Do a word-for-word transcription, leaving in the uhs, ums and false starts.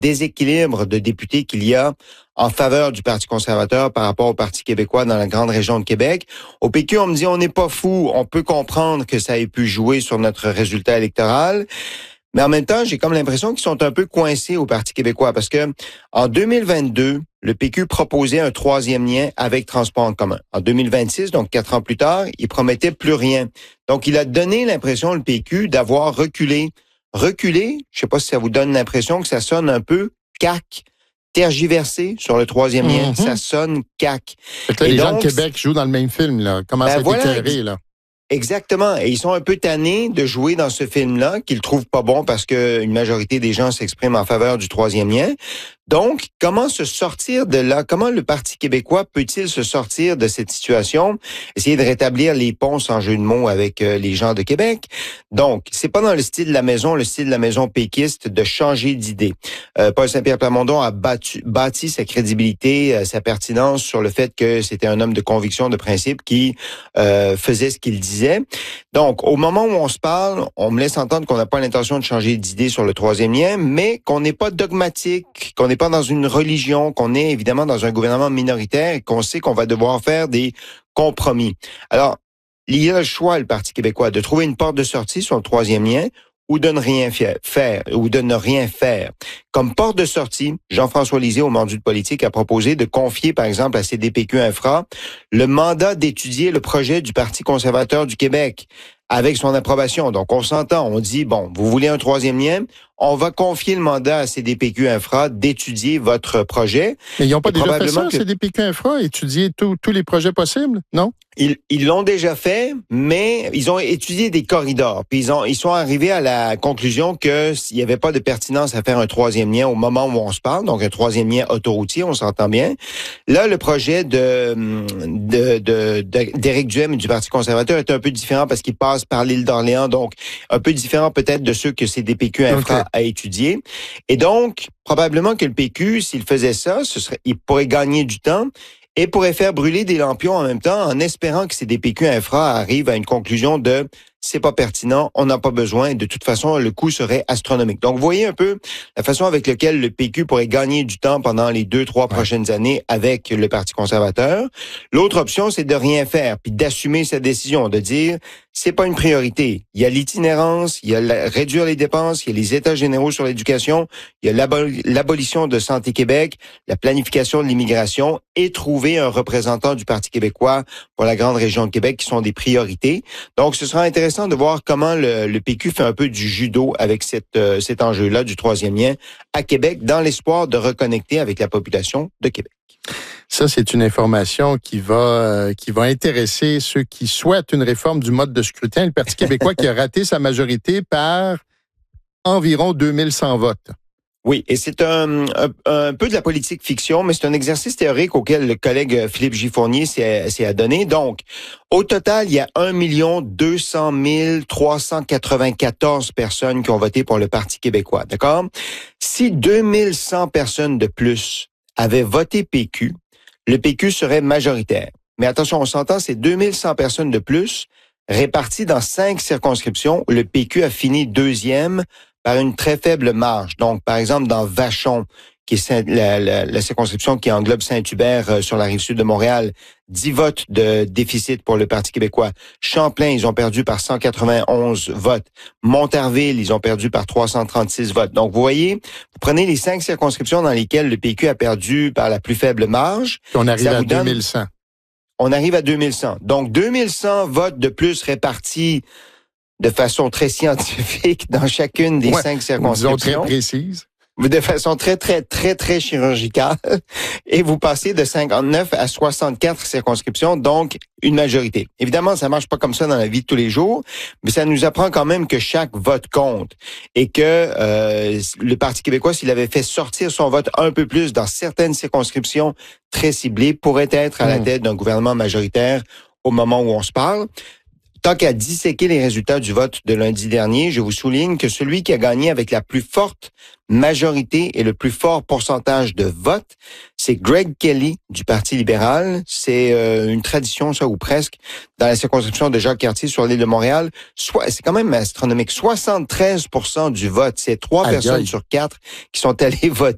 déséquilibre de députés qu'il y a en faveur du Parti conservateur par rapport au Parti québécois dans la grande région de Québec. Au P Q, on me dit, on n'est pas fou, on peut comprendre que ça ait pu jouer sur notre résultat électoral. Mais en même temps, j'ai comme l'impression qu'ils sont un peu coincés au Parti québécois parce que en deux mille vingt-deux, le P Q proposait un troisième lien avec Transport en commun. En deux mille vingt-six, donc quatre ans plus tard, il promettait plus rien. Donc, il a donné l'impression, le P Q, d'avoir reculé. Reculé, je sais pas si ça vous donne l'impression que ça sonne un peu C A Q. Tergiversé sur le troisième lien, mm-hmm. Ça sonne C A Q. Fait que là, les donc, gens de Québec jouent dans le même film, là. Comment ben ça voilà, éclairé, là? Exactement. Et ils sont un peu tannés de jouer dans ce film-là, qu'ils trouvent pas bon parce qu'une majorité des gens s'expriment en faveur du troisième lien. Donc, comment se sortir de là? Comment le Parti québécois peut-il se sortir de cette situation? Essayer de rétablir les ponts sans jeu de mots avec euh, les gens de Québec. Donc, c'est pas dans le style de la maison, le style de la maison péquiste de changer d'idée. Euh, Paul Saint-Pierre Plamondon a battu, bâti sa crédibilité, euh, sa pertinence sur le fait que c'était un homme de conviction, de principe qui euh, faisait ce qu'il disait. Donc, au moment où on se parle, on me laisse entendre qu'on n'a pas l'intention de changer d'idée sur le troisième lien, mais qu'on n'est pas dogmatique, qu'on n'est pas dans une religion, qu'on est évidemment dans un gouvernement minoritaire et qu'on sait qu'on va devoir faire des compromis. Alors, il y a le choix, le Parti québécois, de trouver une porte de sortie sur le troisième lien ou de ne rien faire, ou de ne rien faire. Comme porte de sortie, Jean-François Lisée, au Mordu de politique, a proposé de confier, par exemple, à C D P Q Infra, le mandat d'étudier le projet du Parti conservateur du Québec avec son approbation. Donc, on s'entend, on dit, bon, vous voulez un troisième lien, on va confier le mandat à C D P Q Infra d'étudier votre projet. Mais ils n'ont pas déjà fait ça, que... C D P Q Infra, étudier tous les projets possibles, non? Ils ils l'ont déjà fait, mais ils ont étudié des corridors. Puis ils ont ils sont arrivés à la conclusion que s'il n'y avait pas de pertinence à faire un troisième lien au moment où on se parle, donc un troisième lien autoroutier, on s'entend bien. Là, le projet de de de, de d'Éric Duhem du Parti conservateur est un peu différent parce qu'il passe par l'île d'Orléans, donc un peu différent peut-être de ceux que C D P Q Infra okay. a étudiés. Et donc probablement que le P Q, s'il faisait ça, ce serait il pourrait gagner du temps. Et pourrait faire brûler des lampions en même temps en espérant que C D P Q Infra arrive à une conclusion de c'est pas pertinent, on n'a pas besoin, de toute façon, le coût serait astronomique. Donc, vous voyez un peu la façon avec laquelle le P Q pourrait gagner du temps pendant les deux, trois ouais. prochaines années avec le Parti conservateur. L'autre option, c'est de rien faire, puis d'assumer sa décision, de dire c'est pas une priorité. Il y a l'itinérance, il y a la, réduire les dépenses, il y a les états généraux sur l'éducation, il y a l'abol- l'abolition de Santé Québec, la planification de l'immigration et trouver un représentant du Parti québécois pour la grande région de Québec qui sont des priorités. Donc, ce sera intéressant de voir comment le, le P Q fait un peu du judo avec cette, euh, cet enjeu-là du troisième lien à Québec dans l'espoir de reconnecter avec la population de Québec. Ça, c'est une information qui va euh, qui va intéresser ceux qui souhaitent une réforme du mode de scrutin. Le Parti québécois qui a raté sa majorité par environ deux mille cent votes. Oui, et c'est un, un, un peu de la politique fiction, mais c'est un exercice théorique auquel le collègue Philippe Giffournier s'est, s'est adonné. Donc, au total, il y a un million deux cent mille trois cent quatre-vingt-quatorze personnes qui ont voté pour le Parti québécois, d'accord? Si deux mille cent personnes de plus avaient voté P Q, le P Q serait majoritaire. Mais attention, on s'entend, c'est deux mille cent personnes de plus réparties dans cinq circonscriptions. Le P Q a fini deuxième par une très faible marge. Donc, par exemple, dans Vachon, qui est Saint, la, la, la circonscription qui englobe Saint-Hubert euh, sur la rive sud de Montréal, dix votes de déficit pour le Parti québécois. Champlain, ils ont perdu par cent quatre-vingt-onze votes. Montarville, ils ont perdu par trois cent trente-six votes. Donc, vous voyez, vous prenez les cinq circonscriptions dans lesquelles le P Q a perdu par la plus faible marge. On arrive à deux mille cent. On arrive à deux mille cent. Donc, deux mille cent votes de plus répartis de façon très scientifique dans chacune des ouais, cinq circonscriptions. Disons très précise. De façon très, très, très, très chirurgicale. Et vous passez de cinquante-neuf à soixante-quatre circonscriptions, donc une majorité. Évidemment, ça marche pas comme ça dans la vie de tous les jours, mais ça nous apprend quand même que chaque vote compte. Et que euh, le Parti québécois, s'il avait fait sortir son vote un peu plus dans certaines circonscriptions très ciblées, pourrait être à la tête d'un gouvernement majoritaire au moment où on se parle. Tant qu'à disséquer les résultats du vote de lundi dernier, je vous souligne que celui qui a gagné avec la plus forte majorité et le plus fort pourcentage de votes, c'est Greg Kelly du Parti libéral. C'est euh, une tradition, ça, ou presque, dans la circonscription de Jacques-Cartier sur l'île de Montréal. Soit, c'est quand même astronomique. soixante-treize pour cent du vote. C'est trois aïe, personnes aïe. sur quatre qui sont allées voter.